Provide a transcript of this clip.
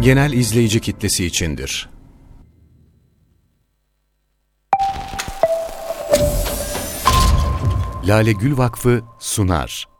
genel izleyici kitlesi içindir. Lale Gül Vakfı sunar.